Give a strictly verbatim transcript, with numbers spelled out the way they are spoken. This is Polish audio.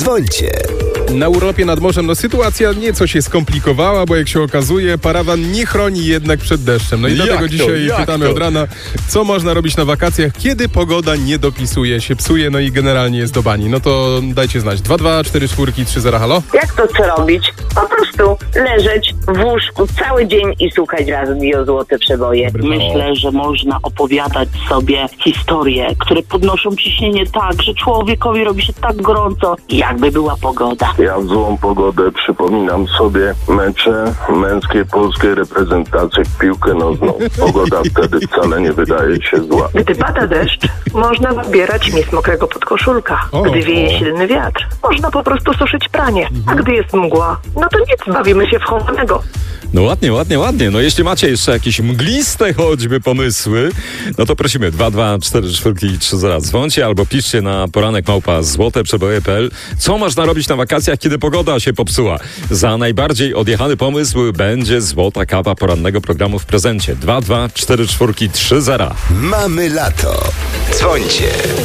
Dzwońcie. Na urlopie nad morzem no sytuacja nieco się skomplikowała, bo jak się okazuje, parawan nie chroni jednak przed deszczem. No i Jak dlatego to? dzisiaj Jak pytamy to? od rana, co można robić na wakacjach, kiedy pogoda nie dopisuje, się psuje, no i generalnie jest do bani. No to dajcie znać. dwa dwa cztery cztery trzy zero, halo? Jak to co robić? Po prostu leżeć w łóżku cały dzień i słuchać radio Złote Przeboje. Myślę, że można opowiadać sobie historie, które podnoszą ciśnienie tak, że człowiekowi robi się tak gorąco, jakby była pogoda. Ja w złą pogodę przypominam sobie mecze męskiej polskiej reprezentacji w piłkę nożną. Pogoda wtedy wcale nie wydaje się zła. Gdy pada deszcz, można wybierać nic mokrego podkoszulka. O, Gdy wieje o. silny wiatr, można po prostu suszyć pranie. A gdy jest mgła, no to nic, bawimy się w chowanego. No ładnie, ładnie, ładnie. No jeśli macie jeszcze jakieś mgliste choćby pomysły, no to prosimy dwa dwa cztery cztery trzy zero. Dzwońcie albo piszcie na poranek małpa złoteprzeboje kropka p l. Co można robić na wakacjach, kiedy pogoda się popsuła? Za najbardziej odjechany pomysł będzie złota kawa porannego programu w prezencie. dwa dwa cztery cztery trzy zero. Mamy lato. Dzwońcie.